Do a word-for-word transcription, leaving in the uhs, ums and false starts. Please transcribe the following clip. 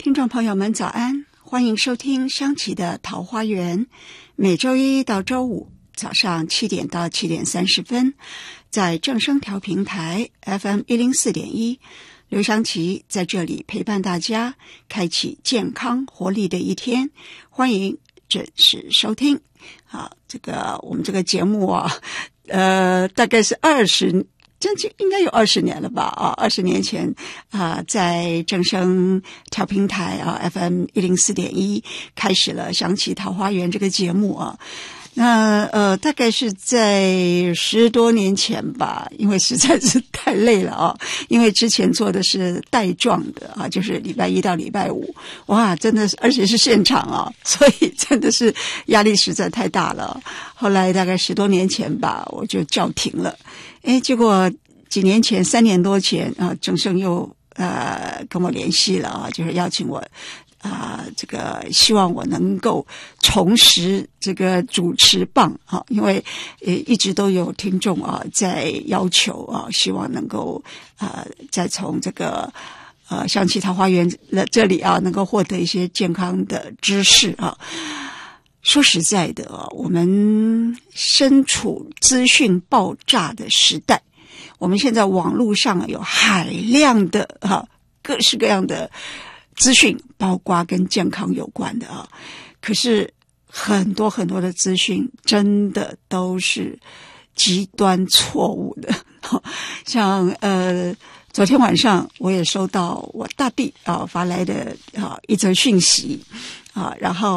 听众朋友们早安，欢迎收听香琪的桃花源，每周一到周五早上七点到七点三十分，在正声调频台 F M 一零四点一，刘香琪在这里陪伴大家，开启健康活力的一天，欢迎准时收听。好，这个我们这个节目啊，呃，大概是二十。这就应该有二十年了吧啊！二十年前啊、呃，在正声调频台啊 F M 一零四点一开始了《香琪桃花源》这个节目啊。那呃，大概是在十多年前吧，因为实在是太累了啊。因为之前做的是带状的啊，就是礼拜一到礼拜五，哇，真的是，而且是现场啊，所以真的是压力实在太大了。后来大概十多年前吧，我就叫停了。哎，结果几年前，三年多前啊，正声又呃跟我联系了啊，就是邀请我啊、呃，这个希望我能够重拾这个主持棒啊，因为呃一直都有听众啊在要求啊，希望能够啊、呃、再从这个呃香琪桃花源这里啊，能够获得一些健康的知识啊。说实在的啊，我们身处资讯爆炸的时代，我们现在网络上有海量的啊各式各样的资讯，包括跟健康有关的啊。可是很多很多的资讯真的都是极端错误的，像呃昨天晚上我也收到我大弟啊发来的啊一则讯息啊，然后